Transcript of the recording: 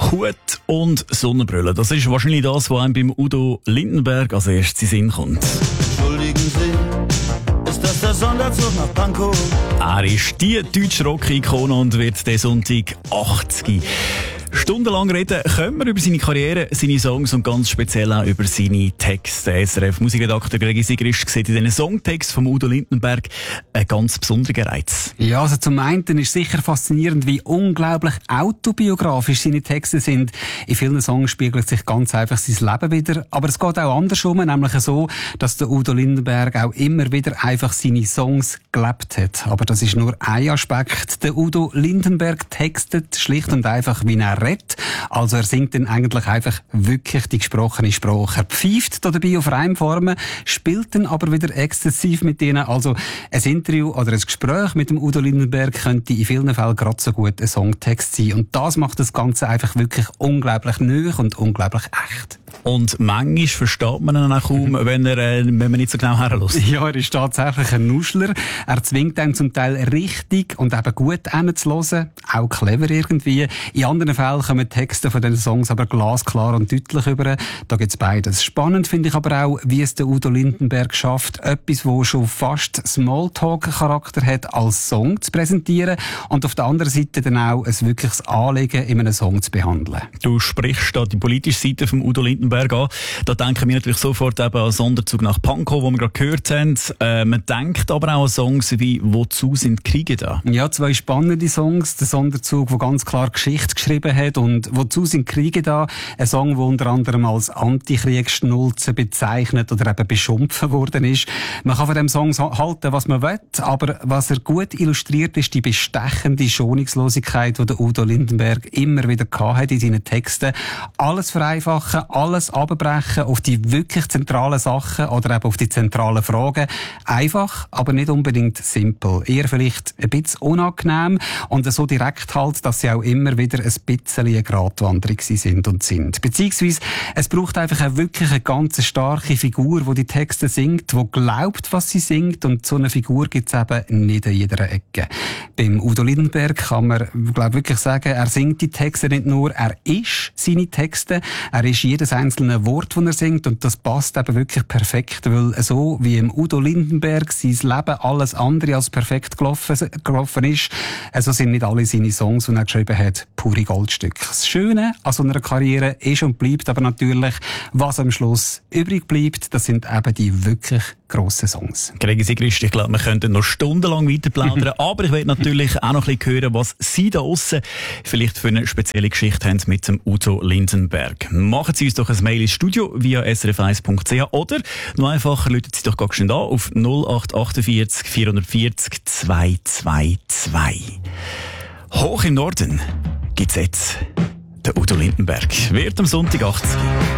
Hut und Sonnenbrille. Das ist wahrscheinlich das, was einem beim Udo Lindenberg als erstes in den Sinn kommt. Entschuldigen Sie, ist das der Sonderzug nach Pankow? Er ist die deutsche Rock-Ikone und wird diesen Sonntag 80. Stundenlang reden können wir über seine Karriere, seine Songs und ganz speziell auch über seine Texte. SRF-Musikredakteur Gregi Sigrist sieht in diesen Songtext von Udo Lindenberg einen ganz besonderen Reiz. Ja, also zum einen ist sicher faszinierend, wie unglaublich autobiografisch seine Texte sind. In vielen Songs spiegelt sich ganz einfach sein Leben wieder. Aber es geht auch andersrum, nämlich so, dass der Udo Lindenberg auch immer wieder einfach seine Songs gelebt hat. Aber das ist nur ein Aspekt. Der Udo Lindenberg textet schlicht und einfach, wie er redet. Also er singt dann eigentlich einfach wirklich die gesprochene Sprache. Er pfeift da dabei auf Reimformen, spielt dann aber wieder exzessiv mit ihnen. Also ein Interview oder ein Gespräch mit dem Udo Lindenberg könnte in vielen Fällen gerade so gut ein Songtext sein. Und das macht das Ganze einfach wirklich unglaublich neu und unglaublich echt. Und manchmal versteht man ihn auch kaum, wenn man nicht so genau herlässt. Ja, er ist tatsächlich ein Nuschler. Er zwingt einen zum Teil richtig und eben gut hinzuhören. Auch clever irgendwie. In anderen Fällen kommen die Texte von diesen Songs aber glasklar und deutlich über. Da gibt's beides. Spannend finde ich aber auch, wie es der Udo Lindenberg schafft, etwas, wo schon fast Smalltalk-Charakter hat, als Song zu präsentieren und auf der anderen Seite dann auch ein wirkliches Anliegen in einem Song zu behandeln. Du sprichst da die politische Seite vom Udo Lindenberg an. Da denken wir natürlich sofort eben an Sonderzug nach Pankow, wo wir gerade gehört haben. Man denkt aber auch an Songs wie «Wozu sind Kriege da?» Ja, zwei spannende Songs. Der Sonderzug, der ganz klar Geschichte geschrieben hat, und «Wozu sind Kriege da?» Ein Song, der unter anderem als Antikriegsschnulze bezeichnet oder eben beschimpft worden ist. Man kann von dem Song halten, was man will, aber was er gut illustriert, ist die bestechende Schonungslosigkeit, die der Udo Lindenberg immer wieder hatte in seinen Texten. Alles vereinfachen, alles abbrechen auf die wirklich zentralen Sachen oder eben auf die zentralen Fragen. Einfach, aber nicht unbedingt simpel. Eher vielleicht ein bisschen unangenehm und so direkt halt, dass sie auch immer wieder ein bisschen eine Gratwanderung sind und sind. Beziehungsweise, es braucht einfach eine ganz starke Figur, die die Texte singt, die glaubt, was sie singt, und so eine Figur gibt es eben nicht in jeder Ecke. Beim Udo Lindenberg kann man, wirklich sagen, er singt die Texte nicht nur, er ist seine Texte, er ist jedes einzelne Wort, das er singt, und das passt eben wirklich perfekt, weil so wie im Udo Lindenberg sein Leben alles andere als perfekt gelaufen ist, so sind nicht alle seine Songs, die er geschrieben hat, pure Goldstücke. Das Schöne an so einer Karriere ist und bleibt aber natürlich, was am Schluss übrig bleibt, das sind eben die wirklich grossen Songs. Gregi Sigrist, ich glaube, wir könnten noch stundenlang weiter plaudern, aber ich will natürlich auch noch ein bisschen hören, was Sie da aussen vielleicht für eine spezielle Geschichte haben mit dem Udo Lindenberg. Machen Sie uns doch ein Mail ins Studio via srf1.ch oder noch einfacher, rufen Sie doch ganz schnell an auf 0848 440 222. Hoch im Norden gibt's jetzt den Udo Lindenberg. Wird am Sonntag 80.